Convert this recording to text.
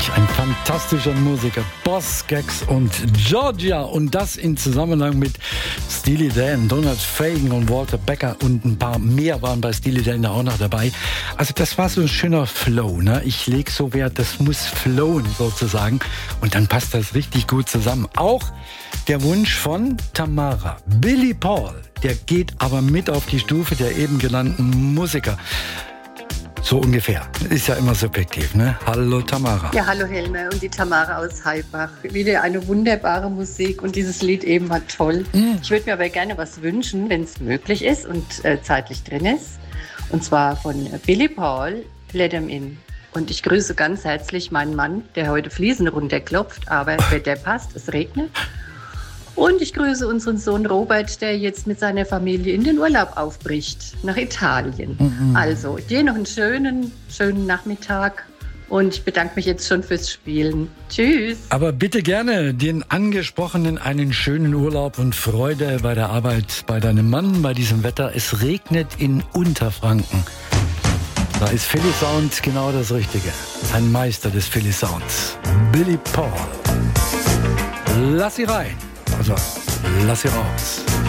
Wirklich ein fantastischer Musiker. Boz Scaggs und Georgia. Und das in Zusammenhang mit Steely Dan, Donald Fagen und Walter Becker und ein paar mehr waren bei Steely Dan auch noch dabei. Also das war so ein schöner Flow. Ne? Ich lege so Wert, das muss flowen sozusagen. Und dann passt das richtig gut zusammen. Auch der Wunsch von Tamara. Billy Paul, der geht aber mit auf die Stufe der eben genannten Musiker. So ungefähr. Ist ja immer subjektiv, ne? Hallo Tamara. Ja, hallo Helmer und die Tamara aus Heibach. Wieder eine wunderbare Musik und dieses Lied eben war toll. Ich würde mir aber gerne was wünschen, wenn es möglich ist und zeitlich drin ist. Und zwar von Billy Paul, Let 'Em In. Und ich grüße ganz herzlich meinen Mann, der heute Fliesen runterklopft, aber Wetter passt, es regnet. Und ich grüße unseren Sohn Robert, der jetzt mit seiner Familie in den Urlaub aufbricht, nach Italien. Also, dir noch einen schönen Nachmittag und ich bedanke mich jetzt schon fürs Spielen. Tschüss. Aber bitte gerne den Angesprochenen einen schönen Urlaub und Freude bei der Arbeit bei deinem Mann, bei diesem Wetter. Es regnet in Unterfranken. Da ist Philly Sound genau das Richtige. Ein Meister des Philly Sounds. Billy Paul. Lass sie rein. Also, lass sie raus.